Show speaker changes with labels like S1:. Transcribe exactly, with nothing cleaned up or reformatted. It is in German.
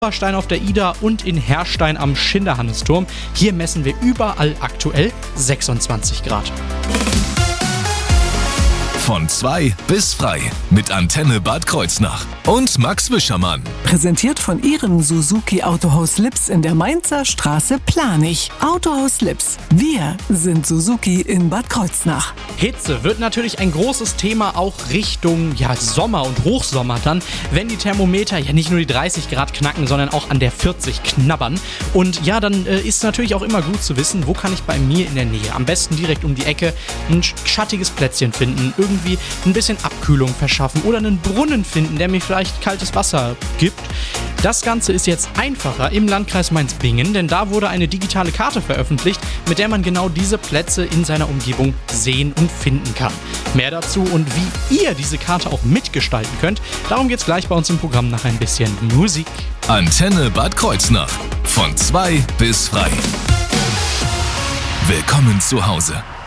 S1: Oberstein auf der Ida und in Herrstein am Schinderhannesturm. Hier messen wir überall aktuell sechsundzwanzig Grad.
S2: Von zwei bis frei mit Antenne Bad Kreuznach und Max Wischermann.
S3: Präsentiert von Ihrem Suzuki Autohaus Lips in der Mainzer Straße Planich. Autohaus Lips. Wir sind Suzuki in Bad Kreuznach.
S1: Hitze wird natürlich ein großes Thema auch Richtung ja, Sommer und Hochsommer dann, wenn die Thermometer ja nicht nur die dreißig Grad knacken, sondern auch an der vierzig knabbern. Und ja, dann äh, ist natürlich auch immer gut zu wissen, wo kann ich bei mir in der Nähe, am besten direkt um die Ecke, ein schattiges Plätzchen finden, irgendwie ein bisschen Abkühlung verschaffen oder einen Brunnen finden, der mir vielleicht kaltes Wasser gibt. Das Ganze ist jetzt einfacher im Landkreis Mainz-Bingen, denn da wurde eine digitale Karte veröffentlicht, mit der man genau diese Plätze in seiner Umgebung sehen und finden kann. Mehr dazu und wie ihr diese Karte auch mitgestalten könnt, darum geht's gleich bei uns im Programm nach ein bisschen Musik.
S2: Antenne Bad Kreuznach. Von zwei bis frei. Willkommen zu Hause.